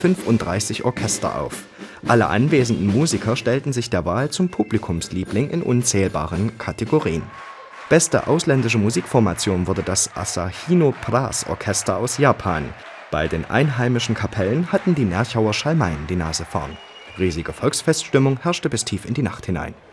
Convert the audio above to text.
35 Orchester auf. Alle anwesenden Musiker stellten sich der Wahl zum Publikumsliebling in unzählbaren Kategorien. Beste ausländische Musikformation wurde das Asahino Brass Orchester aus Japan. Bei den einheimischen Kapellen hatten die Nerchauer Schalmeien die Nase vorn. Riesige Volksfeststimmung herrschte bis tief in die Nacht hinein.